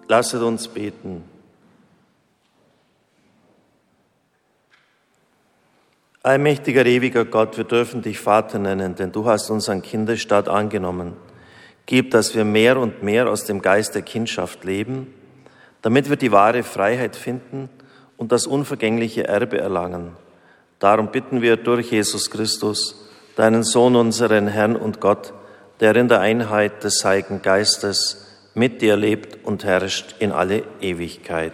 Lasset uns beten. Allmächtiger, ewiger Gott, wir dürfen dich Vater nennen, denn du hast unseren Kinderstaat angenommen. Gib, dass wir mehr und mehr aus dem Geist der Kindschaft leben, damit wir die wahre Freiheit finden und das unvergängliche Erbe erlangen. Darum bitten wir durch Jesus Christus, deinen Sohn, unseren Herrn und Gott, der in der Einheit des Heiligen Geistes mit dir lebt und herrscht in alle Ewigkeit.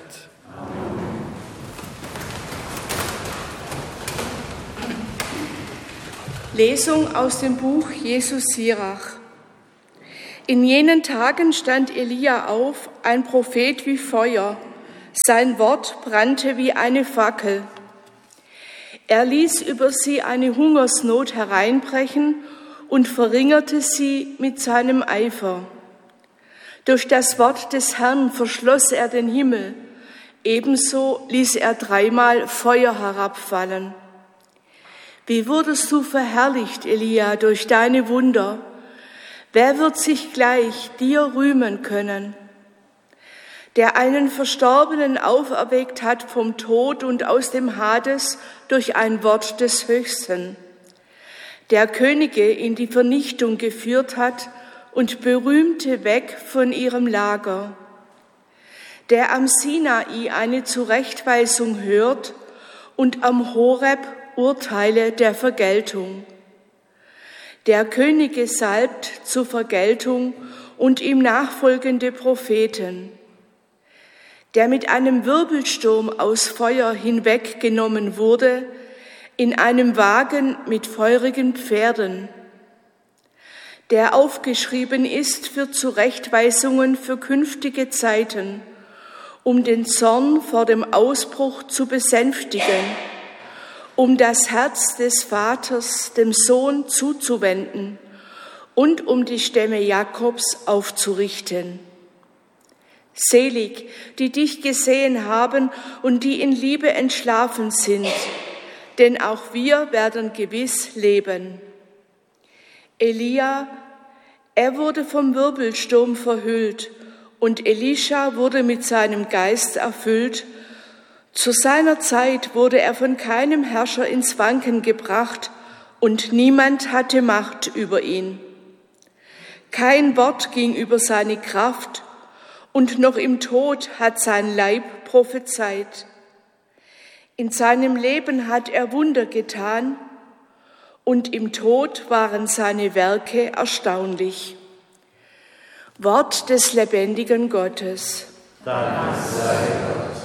Lesung aus dem Buch Jesus Sirach. In jenen Tagen stand Elia auf, ein Prophet wie Feuer. Sein Wort brannte wie eine Fackel. Er ließ über sie eine Hungersnot hereinbrechen und verringerte sie mit seinem Eifer. Durch das Wort des Herrn verschloss er den Himmel. Ebenso ließ er 3-mal Feuer herabfallen. Wie wurdest du verherrlicht, Elia, durch deine Wunder? Wer wird sich gleich dir rühmen können? Der einen Verstorbenen auferweckt hat vom Tod und aus dem Hades durch ein Wort des Höchsten. Der Könige in die Vernichtung geführt hat und Berühmte weg von ihrem Lager. Der am Sinai eine Zurechtweisung hört und am Horeb Urteile der Vergeltung. Der Könige salbt zur Vergeltung und ihm nachfolgende Propheten. Der mit einem Wirbelsturm aus Feuer hinweggenommen wurde, in einem Wagen mit feurigen Pferden. Der aufgeschrieben ist für Zurechtweisungen für künftige Zeiten, um den Zorn vor dem Ausbruch zu besänftigen, um das Herz des Vaters dem Sohn zuzuwenden und um die Stämme Jakobs aufzurichten. Selig, die dich gesehen haben und die in Liebe entschlafen sind, denn auch wir werden gewiss leben. Elia, er wurde vom Wirbelsturm verhüllt und Elisha wurde mit seinem Geist erfüllt. Zu seiner Zeit wurde er von keinem Herrscher ins Wanken gebracht und niemand hatte Macht über ihn. Kein Wort ging über seine Kraft und noch im Tod hat sein Leib prophezeit. In seinem Leben hat er Wunder getan und im Tod waren seine Werke erstaunlich. Wort des lebendigen Gottes. Dank sei Gott.